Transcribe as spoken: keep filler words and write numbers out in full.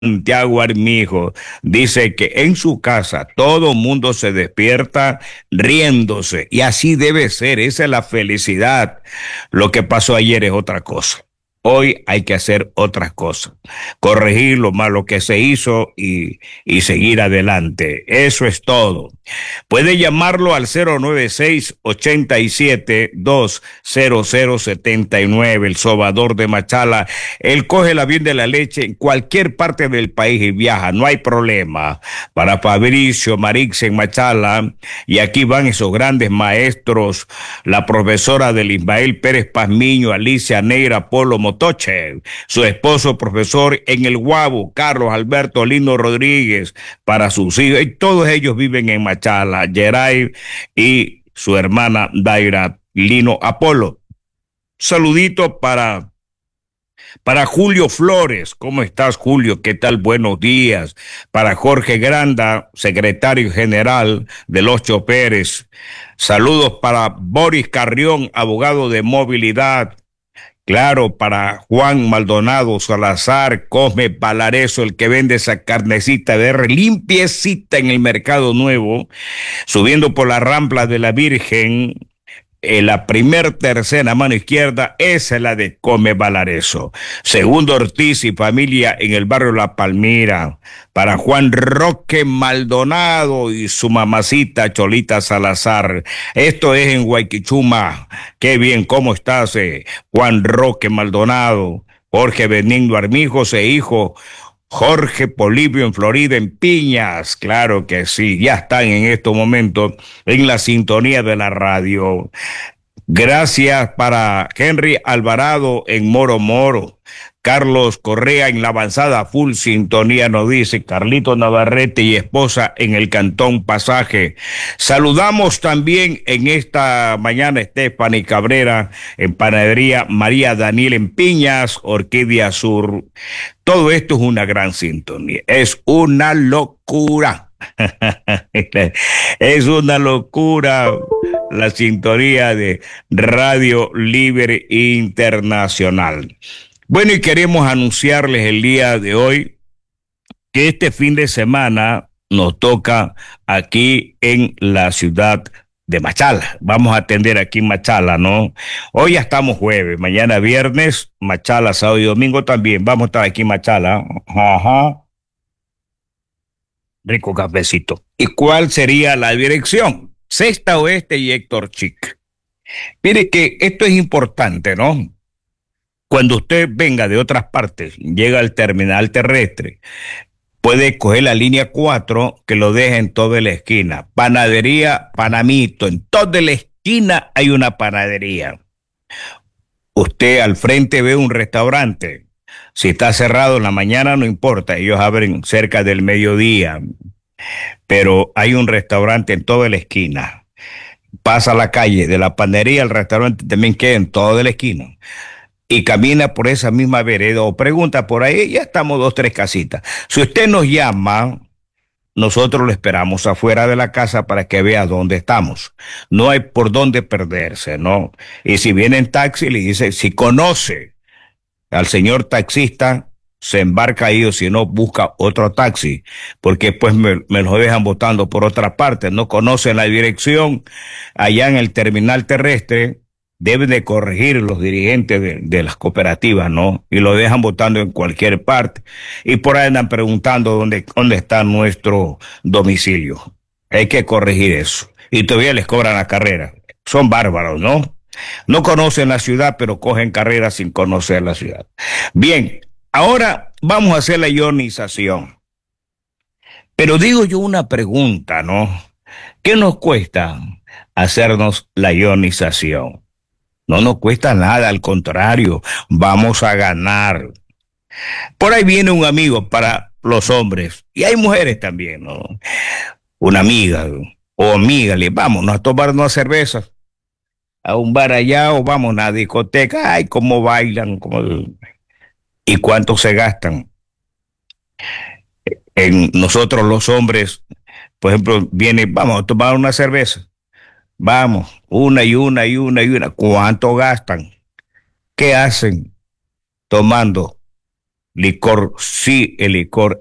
Santiago Armijo dice que en su casa todo mundo se despierta riéndose y así debe ser, esa es la felicidad. Lo que pasó ayer es otra cosa. Hoy hay que hacer otras cosas, corregir lo malo que se hizo y, y seguir adelante. Eso es todo. Puede llamarlo al cero nueve seis, ochenta y siete, dos cero cero siete nueve, el sobador de Machala. Él coge el avión de la leche en cualquier parte del país y viaja, no hay problema. Para Fabricio Marix en Machala, y aquí van esos grandes maestros, la profesora del Ismael Pérez Pazmiño, Alicia Neira Polo Motoche, su esposo profesor en el Guabo, Carlos Alberto Lino Rodríguez, para sus hijos, y todos ellos viven en Machala, Geray y su hermana Daira Lino Apolo. Saludito para Para Julio Flores. ¿Cómo estás, Julio? ¿Qué tal? Buenos días. Para Jorge Granda, secretario general de los choferes. Saludos para Boris Carrión, abogado de movilidad. Claro, para Juan Maldonado Salazar, Cosme Palareso, el que vende esa carnecita de R, limpiecita en el Mercado Nuevo, subiendo por la Rambla de la Virgen. Eh, la primer tercera mano izquierda, esa es la de Come Valareso. Segundo Ortiz y familia en el barrio La Palmira. Para Juan Roque Maldonado y su mamacita Cholita Salazar. Esto es en Guayquichuma. Qué bien, ¿cómo estás, eh? Juan Roque Maldonado, Jorge Benigno Armijos e hijo Jorge Polibio en Florida, en Piñas. Claro que sí, ya están en estos momentos en la sintonía de la radio. Gracias para Henry Alvarado en Moro Moro. Carlos Correa en la avanzada full sintonía nos dice, Carlito Navarrete y esposa en el Cantón Pasaje. Saludamos también en esta mañana Stephanie Cabrera en Panadería María Daniel en Piñas, Orquídea Sur. Todo esto es una gran sintonía, es una locura. Es una locura la sintonía de Radio Libre Internacional. Bueno, y queremos anunciarles el día de hoy que este fin de semana nos toca aquí en la ciudad de Machala. Vamos a atender aquí en Machala, ¿no? Hoy ya estamos jueves, mañana viernes, Machala, sábado y domingo también. Vamos a estar aquí en Machala. Ajá. Rico cafecito. ¿Y cuál sería la dirección? Sexta Oeste y Héctor Chic. Mire que esto es importante, ¿no? Cuando usted venga de otras partes, llega al terminal terrestre, puede coger la línea cuatro que lo deja en toda la esquina. Panadería Panamito, en toda la esquina hay una panadería. Usted al frente ve un restaurante. Si está cerrado en la mañana no importa, ellos abren cerca del mediodía. Pero hay un restaurante en toda la esquina. Pasa la calle de la panadería al restaurante, también queda en toda la esquina. Y camina por esa misma vereda o pregunta por ahí, ya estamos dos, tres casitas. Si usted nos llama, nosotros lo esperamos afuera de la casa para que vea dónde estamos. No hay por dónde perderse, ¿no? Y si viene en taxi, le dice, si conoce al señor taxista, se embarca ahí, o si no, busca otro taxi, porque pues me, me lo dejan botando por otra parte. No conocen la dirección allá en el terminal terrestre. Deben de corregir los dirigentes de, de las cooperativas, ¿no? Y lo dejan votando en cualquier parte. Y por ahí andan preguntando dónde, dónde está nuestro domicilio. Hay que corregir eso. Y todavía les cobran la carrera. Son bárbaros, ¿no? No conocen la ciudad, pero cogen carreras sin conocer la ciudad. Bien, ahora vamos a hacer la ionización. Pero digo yo una pregunta, ¿no? ¿Qué nos cuesta hacernos la ionización? No nos cuesta nada, al contrario, vamos a ganar. Por ahí viene un amigo para los hombres, y hay mujeres también, ¿no? Una amiga o amiga, le vamos a tomar unas cervezas a un bar allá o vamos a una discoteca. Ay, cómo bailan, cómo... y cuánto se gastan. En nosotros los hombres, por ejemplo, viene, vamos a tomar una cerveza. Vamos, una y una y una y una. ¿Cuánto gastan? ¿Qué hacen tomando? licor, sí, el licor